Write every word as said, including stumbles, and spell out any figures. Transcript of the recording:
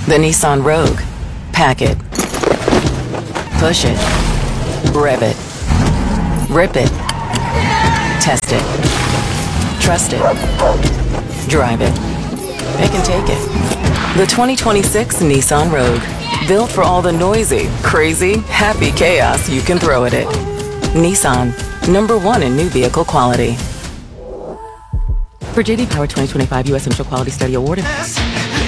The Nissan Rogue. Pack it. Push it. Rev it. Rip it. Test it. Trust it. Drive it. It can take it. The twenty twenty-six Nissan Rogue. Built for all the noisy, crazy, happy chaos you can throw at it. Nissan. Number one in new vehicle quality. For J D Power twenty twenty-five U S Initial Quality Study Award.